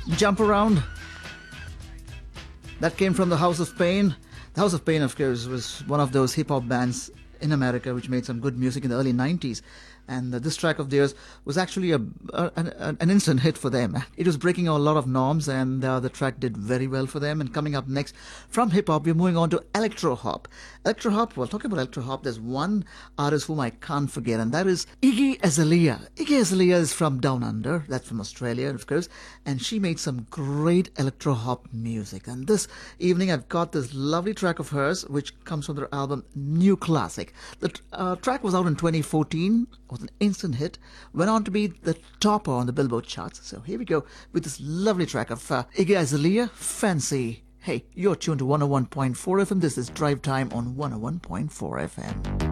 Jump Around. That came from the House of Pain. The House of Pain, of course, was one of those hip-hop bands in America which made some good music in the early 90s. And this track of theirs was actually an instant hit for them. It was breaking a lot of norms, and the track did very well for them. And coming up next, from hip-hop, we're moving on to electro-hop. Electro-hop, well, talking about electro-hop, there's one artist whom I can't forget, and that is Iggy Azalea. Iggy Azalea is from Down Under, that's from Australia, of course, and she made some great electro-hop music. And this evening, I've got this lovely track of hers, which comes from their album New Classic. The track was out in 2014, was an instant hit, went on to be the topper on the Billboard charts. So here we go with this lovely track of Iggy Azalea, Fancy. Hey, you're tuned to 101.4 FM. This is Drive Time on 101.4 FM.